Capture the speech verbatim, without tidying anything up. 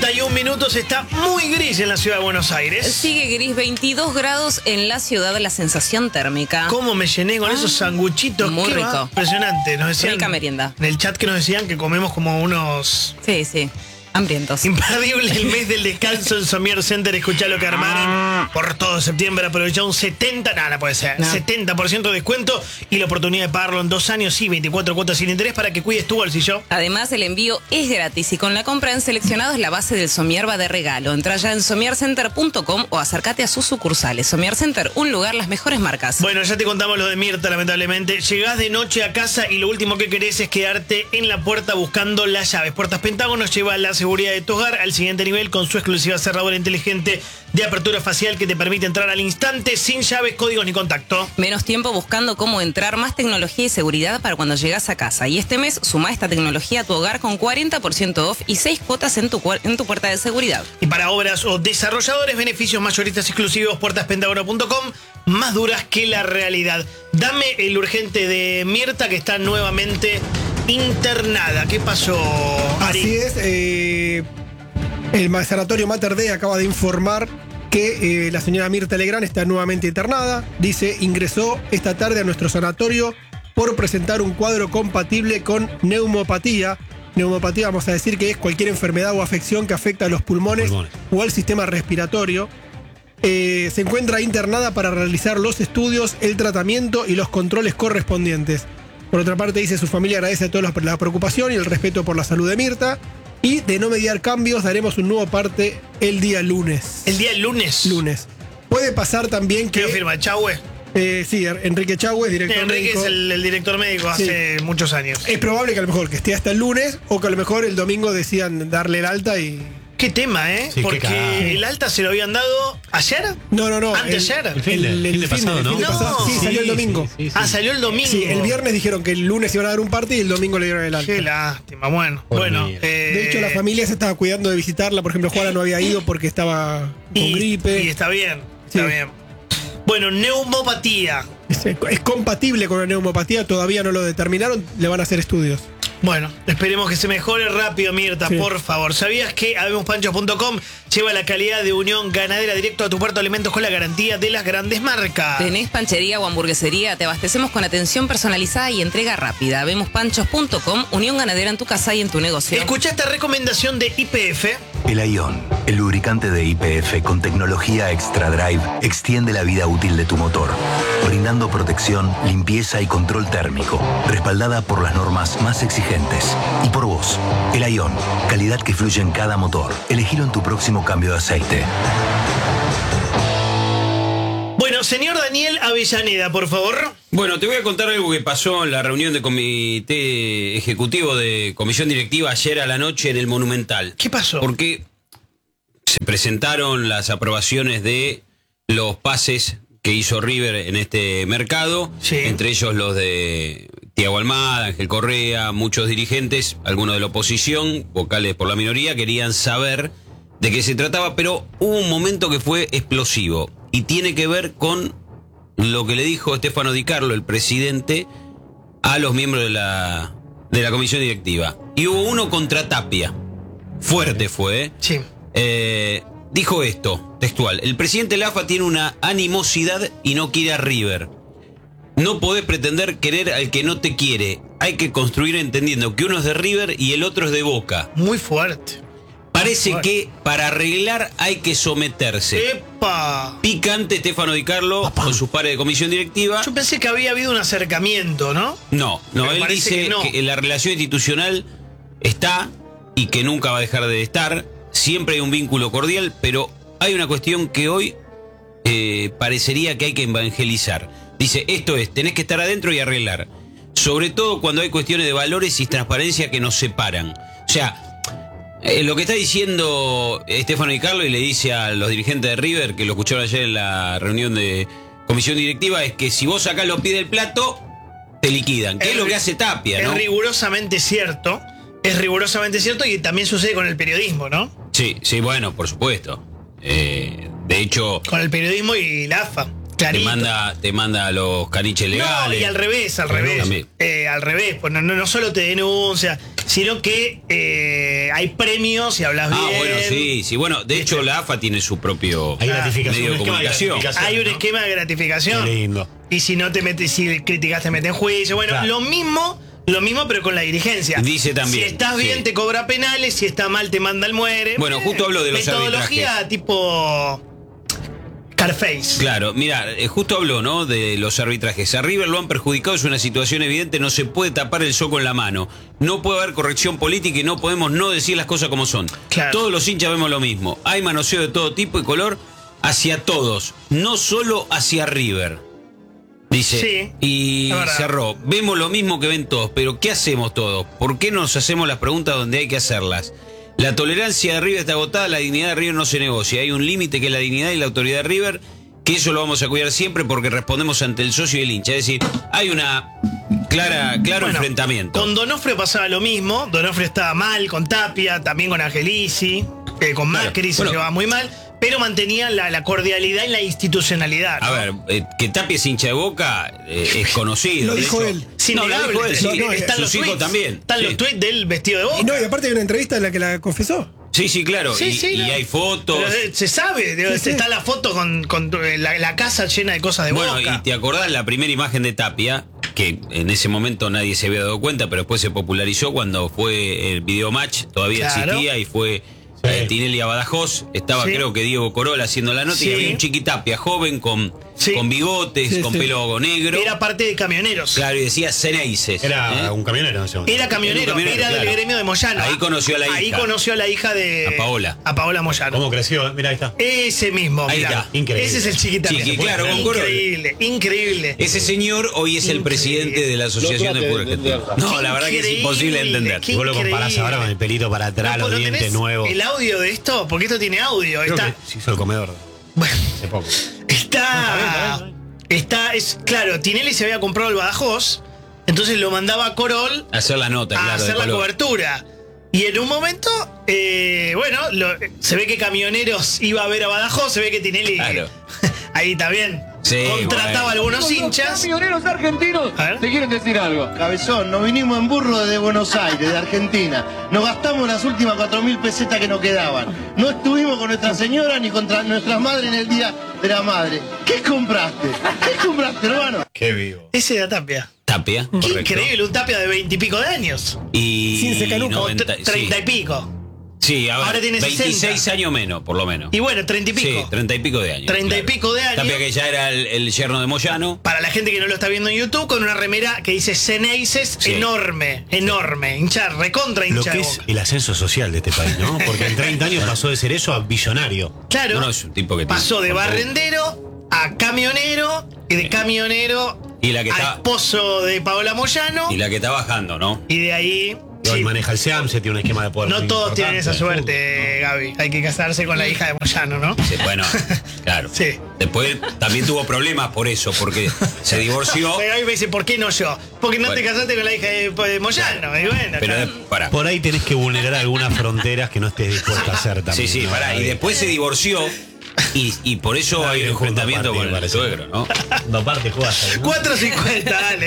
treinta y un minutos, está muy gris en la ciudad de Buenos Aires. Sigue gris, veintidós grados en la ciudad de la sensación térmica. ¿Cómo me llené con ah, esos sanguchitos? Muy rico. Va? Impresionante. Nos decían, rica merienda. En el chat que nos decían que comemos como unos... Sí, sí. Hambrientos. Imperdible el mes del descanso en Somier Center. Escuchá lo que armaron por todo septiembre. Aprovechá un setenta, nada, no puede ser. No. setenta por ciento de descuento y la oportunidad de pagarlo en dos años y veinticuatro cuotas sin interés para que cuides tu bolsillo. Además, el envío es gratis y con la compra en seleccionados la base del Somier va de regalo. Entra ya en somier center punto com o acércate a sus sucursales. Somier Center, un lugar, las mejores marcas. Bueno, ya te contamos lo de Mirta, lamentablemente. Llegás de noche a casa y lo último que querés es quedarte en la puerta buscando las llaves. Puertas Pentágono lleva la seguridad de tu hogar al siguiente nivel con su exclusiva cerradura inteligente de apertura facial que te permite entrar al instante sin llaves, códigos ni contacto. Menos tiempo buscando cómo entrar, más tecnología y seguridad para cuando llegas a casa. Y este mes suma esta tecnología a tu hogar con cuarenta por ciento off y seis cuotas en tu, en tu puerta de seguridad. Y para obras o desarrolladores, beneficios mayoristas exclusivos, puertas pentágono punto com, más duras que la realidad. Dame el urgente de Mirta, que está nuevamente internada. ¿Qué pasó, Ari? Así es, eh, el sanatorio Mater Dei acaba de informar que eh, la señora Mirta Legrand está nuevamente internada. Dice, ingresó esta tarde a nuestro sanatorio por presentar un cuadro compatible con neumopatía. Neumopatía, vamos a decir que es cualquier enfermedad o afección que afecta a los pulmones, pulmones. o al sistema respiratorio. Eh, se encuentra internada para realizar los estudios, el tratamiento y los controles correspondientes. Por otra parte, dice, su familia agradece a todos la preocupación y el respeto por la salud de Mirta. Y de no mediar cambios, daremos un nuevo parte el día lunes. ¿El día lunes? Lunes. Puede pasar también que... ¿Qué firma? ¿Chahue? Eh, sí, Enrique Chahue, director Enrique médico. Enrique es el, el director médico hace sí. muchos años. Es probable que a lo mejor que esté hasta el lunes o que a lo mejor el domingo decidan darle el alta y... Qué tema, ¿eh? Sí, porque el alta se lo habían dado ¿ayer? No, no, no. ¿Antes ayer? El fin de, el, el fin de pasado, ¿no? El fin de pasado. Sí, sí, salió el domingo. Sí, sí, sí. Ah, salió el domingo. Sí, el viernes dijeron que el lunes iban a dar un parte y el domingo le dieron el alta. Qué lástima, bueno. Por bueno eh... De hecho, la familia se estaba cuidando de visitarla. Por ejemplo, Juana no había ido porque estaba con y, gripe. Y está bien, está sí. bien. Bueno, neumopatía. Es, es compatible con la neumopatía, todavía no lo determinaron, le van a hacer estudios. Bueno, esperemos que se mejore rápido, Mirta, sí. por favor. ¿Sabías que habemos panchos punto com lleva la calidad de Unión Ganadera directo a tu puerto de alimentos con la garantía de las grandes marcas? ¿Tenés panchería o hamburguesería? Te abastecemos con atención personalizada y entrega rápida. Habemos panchos punto com, Unión Ganadera en tu casa y en tu negocio. Escucha esta recomendación de I P F. El Ion, el lubricante de I P F con tecnología Extra Drive, extiende la vida útil de tu motor, brindando protección, limpieza y control térmico, respaldada por las normas más exigentes. Y por vos, el Ion, calidad que fluye en cada motor. Elegilo en tu próximo cambio de aceite. Bueno, señor Daniel Avellaneda, por favor. Bueno, te voy a contar algo que pasó en la reunión de comité ejecutivo de comisión directiva ayer a la noche en el Monumental. ¿Qué pasó? Porque se presentaron las aprobaciones de los pases que hizo River en este mercado, sí. entre ellos los de Thiago Almada, Ángel Correa, muchos dirigentes, algunos de la oposición, vocales por la minoría, querían saber de qué se trataba, pero hubo un momento que fue explosivo y tiene que ver con lo que le dijo Stefano Di Carlo, el presidente, a los miembros de la, de la comisión directiva. Y hubo uno contra Tapia. Fuerte fue, ¿eh? Sí. Eh, dijo esto, textual: el presidente de la A F A tiene una animosidad y no quiere a River. No podés pretender querer al que no te quiere. Hay que construir entendiendo que uno es de River y el otro es de Boca. Muy fuerte. Parece Muy fuerte. que para arreglar hay que someterse. ¡Epa! Picante Stefano Di Carlo Papá. con sus pares de comisión directiva. Yo pensé que había habido un acercamiento, ¿no? No, no, Pero él parece dice que no. que la relación institucional está y que nunca va a dejar de estar. Siempre hay un vínculo cordial, pero hay una cuestión que hoy eh, parecería que hay que evangelizar. Dice, esto es, tenés que estar adentro y arreglar. Sobre todo cuando hay cuestiones de valores y transparencia que nos separan. O sea, eh, lo que está diciendo Stefano Di Carlo y le dice a los dirigentes de River, que lo escucharon ayer en la reunión de comisión directiva, es que si vos sacás los pies del plato, te liquidan. Que es, es lo que hace Tapia, ¿no? Es rigurosamente cierto. Es rigurosamente cierto y también sucede con el periodismo, ¿no? Sí, sí, bueno, por supuesto. Eh, de hecho... Con el periodismo y la A F A. Clarito. Te manda, te manda a los caniches legales. No, y al revés, al revés. También. Eh, al revés, pues no, no, no solo te denuncia. sino que eh, hay premios y hablas Ah, bien. bueno, sí, sí. Bueno, de hecho, la A F A tiene su propio Hay gratificación. medio de un esquema comunicación. gratificación, Hay un ¿no? esquema de gratificación. Qué lindo. Y si no te metes, si criticas te meten en juicio. Bueno, Claro. lo mismo, lo mismo, pero con la dirigencia. Dice también, Si estás bien, sí. te cobra penales, si está mal, te manda al muere. Bueno, justo hablo de los metodología arbitrajes. tipo Carface. Claro, mira, eh, justo habló, ¿no? De los arbitrajes. A River lo han perjudicado, es una situación evidente, no se puede tapar el sol con la mano. No puede haber corrección política y no podemos no decir las cosas como son. Claro. Todos los hinchas vemos lo mismo. Hay manoseo de todo tipo y color hacia todos, no solo hacia River. Dice, Sí, y es verdad. cerró. Vemos lo mismo que ven todos, pero ¿qué hacemos todos? ¿Por qué nos hacemos las preguntas donde hay que hacerlas? La tolerancia de River está agotada, la dignidad de River no se negocia. Hay un límite que es la dignidad y la autoridad de River, que eso lo vamos a cuidar siempre porque respondemos ante el socio y el hincha. Es decir, hay una clara, claro Bueno, enfrentamiento. Con Donofrio pasaba lo mismo. Donofrio estaba mal, con Tapia, también con Angelici, eh, con Claro. Macri se Bueno. llevaba muy mal, pero mantenía la, la cordialidad y la institucionalidad. ¿no? A ver, eh, que Tapia es hincha de Boca eh, es conocido. Lo De dijo hecho- él. Es No, lo innegable. dijo él, sí. No, no, están Sus los hijos tweets, también. Están Sí. los tweets del vestido de Boca. Y no, y aparte hay una entrevista en la que la confesó. Sí, sí, claro. Sí, y sí, y no. hay fotos. Pero, eh, se sabe, digo, Sí, sí. está la foto con, con la, la casa llena de cosas de Bueno, Boca. y te acordás la primera imagen de Tapia, que en ese momento nadie se había dado cuenta, pero después se popularizó cuando fue el video match, todavía Claro. existía, y fue eh, Tinelli a Badajoz, estaba Sí. creo que Diego Corolla haciendo la nota, Sí. y había un Chiquitapia joven con, Sí. con bigotes, Sí, con sí. pelo negro. Era parte de camioneros. Claro, y decía Ceneices. Era ¿eh? un camionero en ese momento. Era camionero, Era un camionero, era del claro. gremio de Moyano. Ahí conoció a la Ahí hija. conoció a la hija de. A Paola. A Paola Moyano. ¿Cómo creció? Mira, ahí está. Ese mismo, Ahí mirá. está, increíble. Ese es el Chiquitapia. Chiqui, claro, con Corolla. Increíble, increíble. Ese señor hoy es el Increíble. presidente de la Asociación de Fútbol Argentino. No, la verdad que es Increíble, imposible de entender. qué Y vos lo comparás increíble. ahora con el pelito para atrás, No, los ¿no dientes tenés nuevos. el audio de esto? Porque esto tiene audio. Creo Está. que se hizo el comedor Bueno, hace poco. está. Está. Es, claro, Tinelli se había comprado el Badajoz. Entonces lo mandaba a Corol Hacer la nota, a claro, de hacer la color. cobertura. Y en un momento, eh, bueno, lo- se ve que Camioneros iba a ver a Badajoz, se ve que Tinelli Claro. ahí también Sí, contrataba bueno. a algunos hinchas. Camioneros argentinos A ver. te quieren decir algo. Cabezón, nos vinimos en burro desde Buenos Aires, de Argentina. Nos gastamos las últimas cuatro mil pesetas que nos quedaban. No estuvimos con nuestra señora ni contra nuestras madres en el día de la madre. ¿Qué compraste? ¿Qué compraste, hermano? Qué vivo. Ese era Tapia. Tapia, Qué correcto. increíble, un Tapia de veintipico de años. Y Sin secanuco. O noventa, tre- treinta sí. y pico. Sí, a ver, Ahora tiene veintiséis sesenta. años menos, por lo menos. Y bueno, treinta y pico. Sí, treinta y pico de años. Treinta y pico de años. Tapia que ya era el, el yerno de Moyano. Para la gente que no lo está viendo en YouTube, con una remera que dice Ceneices, Sí. enorme, enorme. Hincha, recontra Lo hincha que de es Boca. el ascenso social de este país, ¿no? Porque en treinta años pasó de ser eso a billonario. Claro. No, no, es un tipo que pasó tiene- de barrendero a camionero y de camionero Y la que a está- esposo de Paola Moyano Y y, la que está bajando, ¿no? de ahí Y hoy sí, maneja el SEAM, se tiene un esquema de poder. no muy todos importante. tienen esa suerte, Gaby. Hay que casarse con la hija de Moyano, ¿no? Sí, bueno, claro. Sí. Después también tuvo problemas por eso, porque se divorció. Pero Gaby me dice, ¿por qué no yo? Porque no te Bueno. casaste con la hija de, de Moyano. Y bueno, Pero ya. de- pará. Por ahí tenés que vulnerar algunas fronteras que no estés dispuesto a hacer también. Sí, sí, ¿no? pará. Y después se divorció. Y, y por eso Está hay un bien, enfrentamiento punto con el aparte, suegro, ¿no? No parte jugaste. ¿no? cuatro cincuenta, dale.